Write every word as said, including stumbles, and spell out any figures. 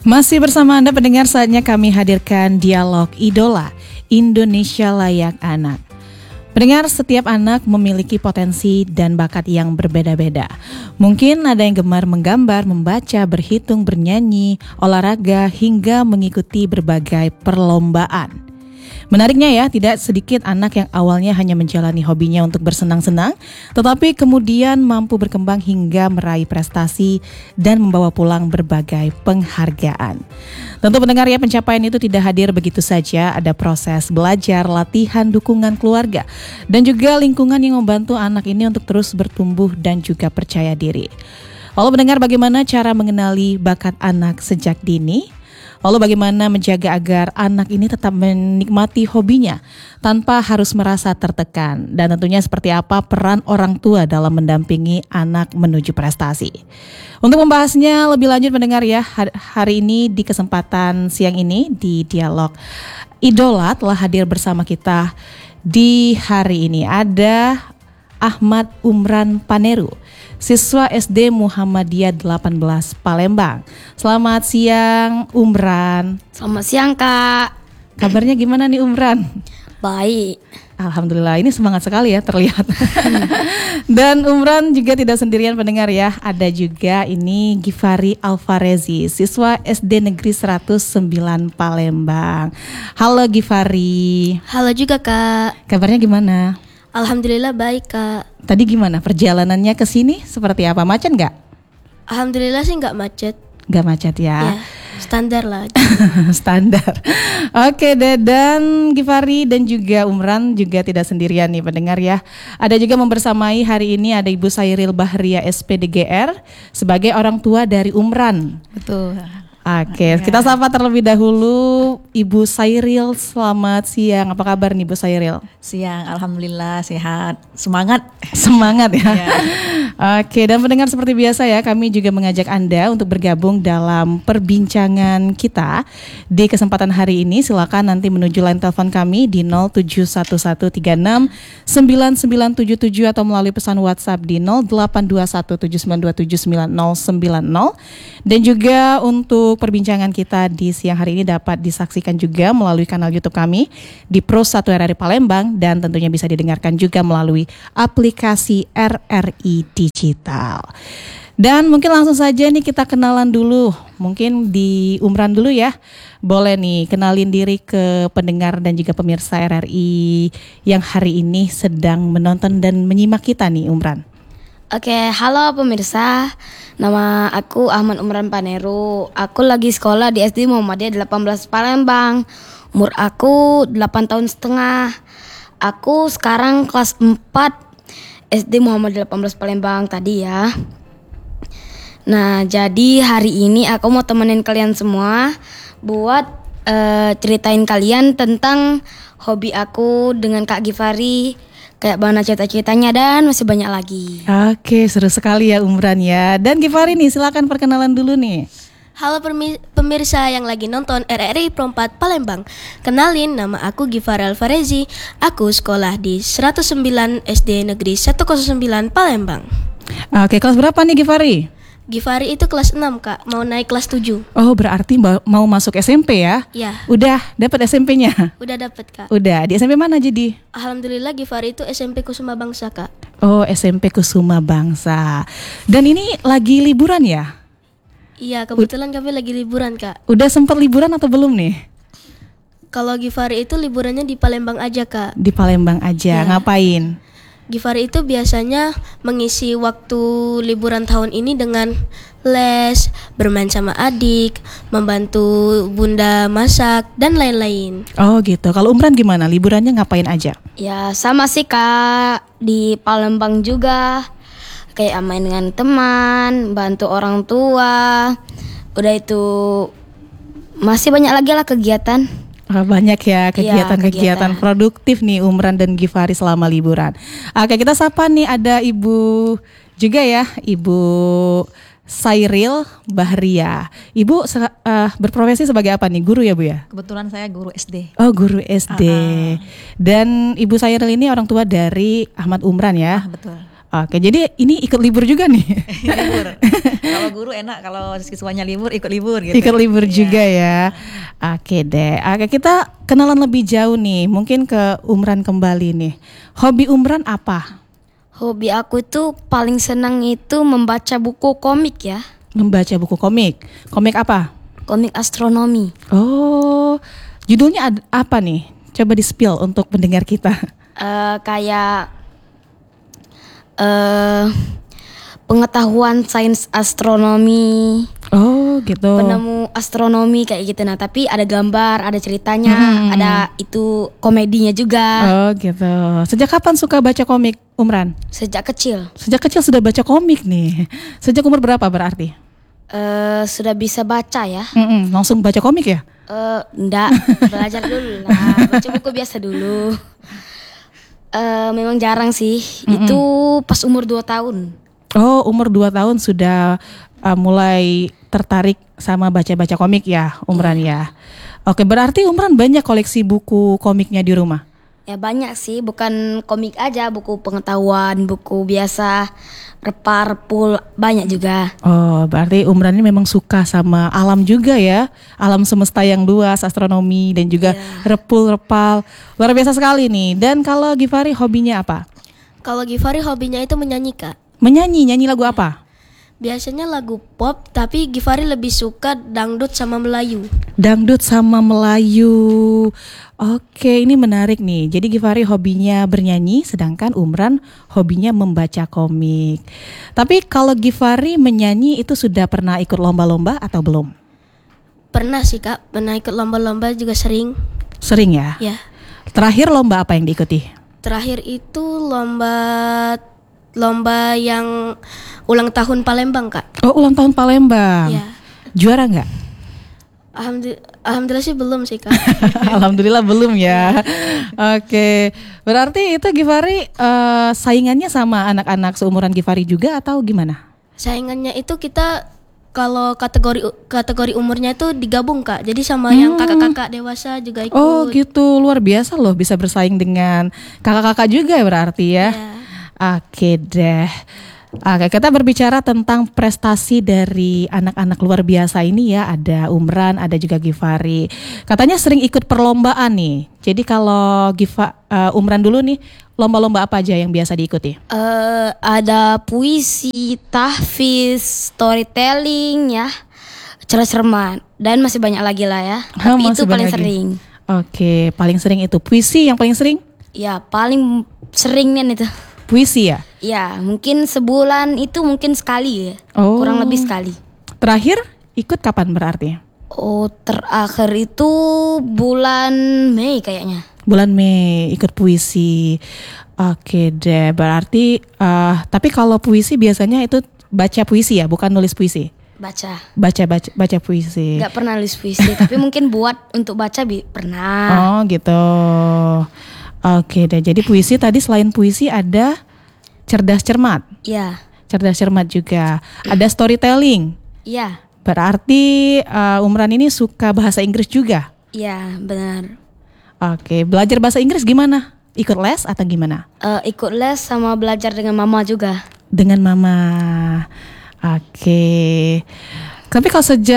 Masih bersama Anda pendengar, saatnya kami hadirkan dialog Idola Indonesia Layak Anak. Pendengar, setiap anak memiliki potensi dan bakat yang berbeda-beda. Mungkin ada yang gemar menggambar, membaca, berhitung, bernyanyi, olahraga, hingga mengikuti berbagai perlombaan. Menariknya ya, tidak sedikit anak yang awalnya hanya menjalani hobinya untuk bersenang-senang, tetapi kemudian mampu berkembang hingga meraih prestasi dan membawa pulang berbagai penghargaan. Tentu pendengar ya, pencapaian itu tidak hadir begitu saja, ada proses belajar, latihan, dukungan keluarga, dan juga lingkungan yang membantu anak ini untuk terus bertumbuh dan juga percaya diri. Lalu pendengar, bagaimana cara mengenali bakat anak sejak dini? Lalu bagaimana menjaga agar anak ini tetap menikmati hobinya tanpa harus merasa tertekan? Dan tentunya seperti apa peran orang tua dalam mendampingi anak menuju prestasi? Untuk membahasnya lebih lanjut pendengar ya, hari ini di kesempatan siang ini di Dialog Idola telah hadir bersama kita di hari ini ada Ahmad Umran Paneru, siswa S D Muhammadiyah delapan belas Palembang. Selamat siang Umran. Selamat siang Kak. Kabarnya gimana nih Umran? Baik. Alhamdulillah, ini semangat sekali ya terlihat. Dan Umran juga tidak sendirian pendengar ya. Ada juga ini Gifari Alfarezi, siswa S D Negeri seratus sembilan Palembang. Halo Gifari. Halo juga Kak. Kabarnya gimana? Alhamdulillah baik Kak. Tadi gimana perjalanannya ke sini? Seperti apa? Macet nggak? Alhamdulillah sih nggak macet. Nggak macet ya? Ya, standar lah. Standar. Oke deh, dan Gifari dan juga Umran juga tidak sendirian nih pendengar ya. Ada juga membersamai hari ini ada Ibu Sairil Bahria S P D G R sebagai orang tua dari Umran. Betul. Oke, okay, kita sapa terlebih dahulu Ibu Sairil. Selamat siang, apa kabar nih Ibu Sairil? Siang, alhamdulillah sehat, semangat. Semangat ya. Ya. Oke, dan pendengar seperti biasa ya, kami juga mengajak Anda untuk bergabung dalam perbincangan kita di kesempatan hari ini. Silakan nanti menuju line telepon kami di nol tujuh satu satu tiga enam sembilan sembilan tujuh tujuh atau melalui pesan WhatsApp di nol delapan dua satu tujuh sembilan dua tujuh sembilan nol sembilan nol. Dan juga untuk perbincangan kita di siang hari ini dapat disaksikan juga melalui kanal YouTube kami di Pro satu R R I Palembang, dan tentunya bisa didengarkan juga melalui aplikasi R R I Digital. Dan mungkin langsung saja nih kita kenalan dulu. Mungkin di Umran dulu ya. Boleh nih kenalin diri ke pendengar dan juga pemirsa R R I yang hari ini sedang menonton dan menyimak kita nih Umran. Oke, halo pemirsa. Nama aku Ahmad Umran Paneru. Aku lagi sekolah di S D Muhammadiyah delapan belas Palembang. Umur aku delapan tahun setengah. Aku sekarang kelas empat S D Muhammadiyah delapan belas Palembang tadi ya. Nah, jadi hari ini aku mau temenin kalian semua buat uh, ceritain kalian tentang hobi aku dengan Kak Gifari. Kayak mana cerita-ceritanya dan masih banyak lagi. Oke, seru sekali ya Umran ya. Dan Gifari nih, silakan perkenalan dulu nih. Halo pemirsa yang lagi nonton R R I Pro empat Palembang. Kenalin, nama aku Gifari Alfarezi. Aku sekolah di seratus sembilan S D Negeri seratus sembilan Palembang. Oke, kelas berapa nih Gifari? Gifari itu kelas enam Kak, mau naik kelas tujuh. Oh, berarti mau masuk S M P ya? Iya. Udah dapat S M P-nya? Udah dapat Kak. Udah, di S M P mana jadi? Alhamdulillah Gifari itu S M P Kusuma Bangsa Kak. Oh, S M P Kusuma Bangsa. Dan ini lagi liburan ya? Iya, kebetulan kami lagi liburan Kak. Udah sempat liburan atau belum nih? Kalau Gifari itu liburannya di Palembang aja Kak. Di Palembang aja, ya. Ngapain? Gifari itu biasanya mengisi waktu liburan tahun ini dengan les, bermain sama adik, membantu bunda masak, dan lain-lain. Oh gitu. Kalau Umran gimana? Liburannya ngapain aja? Ya sama sih Kak, di Palembang juga. Kayak main dengan teman, bantu orang tua. Udah itu masih banyak lagi lah kegiatan. Banyak ya kegiatan-kegiatan ya, produktif nih Umran dan Gifari selama liburan. Oke, kita sapa nih ada Ibu juga ya, Ibu Sairil Bahria. Ibu uh, berprofesi sebagai apa nih? Guru ya Bu ya? Kebetulan saya guru S D. Oh, guru S D. Uh-huh. Dan Ibu Sairil ini orang tua dari Ahmad Umran ya? Ah, betul. Oke, jadi ini ikut libur juga nih. Libur. Kalau guru enak, kalau siswanya libur ikut libur gitu. Ikut libur Iya. juga ya. Oke deh. Oke, kita kenalan lebih jauh nih. Mungkin ke Umran kembali nih. Hobi Umran apa? Hobi aku itu paling senang itu membaca buku komik ya. Membaca buku komik. Komik apa? Komik astronomi. Oh, judulnya ad- apa nih? Coba di-spill untuk pendengar kita. Eh, kayak eh pengetahuan sains astronomi, Oh, gitu. penemu astronomi kayak gitu. Nah, tapi ada gambar, ada ceritanya, Hmm. ada itu komedinya juga. Oh, gitu. Sejak kapan suka baca komik, Umran? Sejak kecil Sejak kecil sudah baca komik nih. Sejak umur berapa berarti? eh sudah bisa baca ya. Mm-mm, langsung baca komik ya? Eh enggak, belajar dulu lah, baca buku biasa dulu. Eh memang jarang sih. Itu pas umur dua tahun. Oh, umur dua tahun sudah uh, mulai tertarik sama baca-baca komik ya, Umran ya. Oke, berarti Umran banyak koleksi buku komiknya di rumah. Ya banyak sih, bukan komik aja, buku pengetahuan, buku biasa, repar-repul, banyak juga. Oh, berarti Umran ini memang suka sama alam juga ya. Alam semesta yang luas, astronomi dan juga repul-repal. Luar biasa sekali nih. Dan kalau Gifari hobinya apa? Kalau Gifari hobinya itu menyanyi, Kak. Menyanyi, nyanyi lagu apa? Biasanya lagu pop, tapi Gifari lebih suka dangdut sama Melayu. Dangdut sama Melayu. Oke, ini menarik nih. Jadi Gifari hobinya bernyanyi, sedangkan Umran hobinya membaca komik. Tapi kalau Gifari menyanyi itu sudah pernah ikut lomba-lomba atau belum? Pernah sih, Kak, pernah ikut lomba-lomba juga sering. Sering ya? Ya. Terakhir lomba apa yang diikuti? Terakhir itu lomba lomba yang ulang tahun Palembang, Kak. Oh, ulang tahun Palembang. Ya. Juara nggak? Alhamdulillah, alhamdulillah sih belum sih, Kak. Alhamdulillah belum ya. Oke, berarti itu Gifari eh, saingannya sama anak-anak seumuran Gifari juga atau gimana? Saingannya itu kita kalau kategori kategori umurnya itu digabung, Kak. Jadi sama yang kakak-kakak dewasa juga ikut. Oh gitu, luar biasa loh bisa bersaing dengan kakak-kakak juga ya berarti ya. Ya. Oke deh. Oke, kita berbicara tentang prestasi dari anak-anak luar biasa ini ya. Ada Umran, ada juga Gifari. Katanya sering ikut perlombaan nih. Jadi kalau Gifa, uh, Umran dulu nih, lomba-lomba apa aja yang biasa diikuti? Eh ada puisi, tahfiz, storytelling ya, cermat-cermat, dan masih banyak lagi lah ya. Ah, Tapi masih itu paling banyak lagi. sering. Oke, paling sering itu puisi yang paling sering? Ya paling sering kan itu. Puisi ya? Ya mungkin sebulan itu mungkin sekali ya. Oh. Kurang lebih sekali. Terakhir ikut kapan berarti? Oh terakhir itu bulan Mei kayaknya. Bulan Mei ikut puisi. Oke deh, berarti eh, tapi kalau puisi biasanya itu baca puisi ya, bukan nulis puisi. Baca. Baca baca baca puisi. Gak pernah nulis puisi, tapi mungkin buat untuk baca bi- pernah. Oh gitu. Oke deh, jadi puisi tadi selain puisi ada cerdas cermat. Iya, Cerdas cermat juga. Ada storytelling. iya, Berarti eh, Umran ini suka bahasa Inggris juga. iya benar. Oke, belajar bahasa Inggris gimana? Ikut les atau gimana? Eh, ikut les sama belajar dengan mama juga. Dengan mama. Oke. Tapi kalau sejak